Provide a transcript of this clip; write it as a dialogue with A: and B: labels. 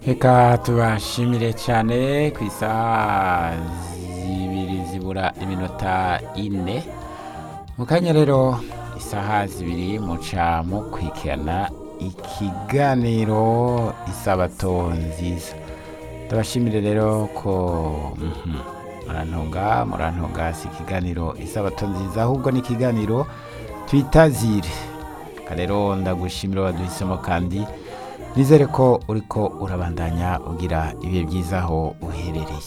A: Reka tubashimire cyane ku isaha zibiri zibura iminota ine mu kanya rero isaha zibiri muca mukurikirana ikiganiro isabato nziza. Ndabashimire rero ko murantunga si ikiganiro isabato nziza ahubwo ni ikiganiro twitazire. Rero ndagushimira waduhisemo kandi nizere ko uriko urabandanya ugira ibihe byiza aho uherereye.